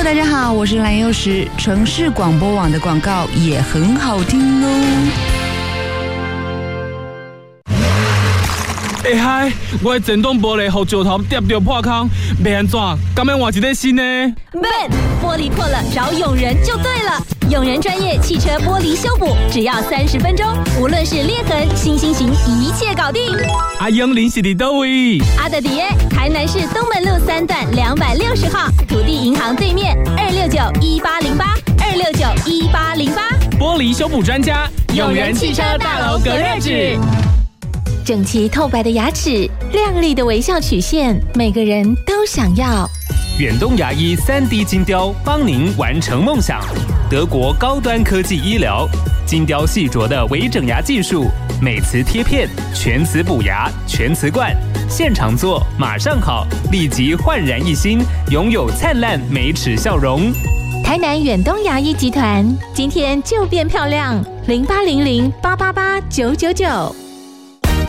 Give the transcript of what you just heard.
大家好，我是蓝幼时。城市广播网的广告也很好听哦。 嗨，我的前挡玻璃被石头跌到破空，要安怎？敢要换一个新的？ 笨，玻璃破了找永仁就对了。永仁专业汽车玻璃修补，只要30分钟，无论是裂痕、新型一切搞定。 阿永林是伫倒位？ 阿德迪耶，台南市东门路3段260号，土地银行对面，269-1808，269-1808。 玻璃修补专家，永仁汽车大楼隔热纸。 整齐透白的牙齿，亮丽的微笑曲线，每个人都想要。 远东牙医3D 精雕，帮您完成梦想。德国高端科技医疗，精雕细琢的微整牙技术，美瓷贴片，全瓷补牙，全瓷冠，现场做马上好，立即焕然一新，拥有灿烂美齿笑容。 台南远东牙医集团，今天就变漂亮，0800888999。